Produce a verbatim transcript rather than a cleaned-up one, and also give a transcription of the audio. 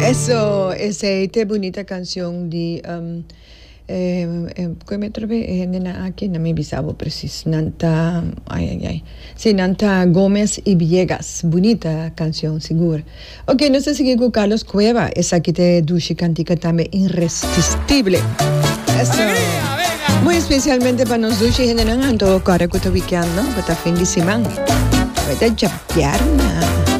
Eso, esa bonita canción de um, eh, eh, come me trobe eh, nena aquí no me bisabo precis Nanta ay ay ay sí Nanta Gómez y Villegas, bonita canción seguro. Ok, no sé si con Carlos Cueva esa que te dushi cantica también irresistible. Eso. Muy especialmente para nos dushi generan todo cara que te ubicando, que te fin de semana. Puede chapearna.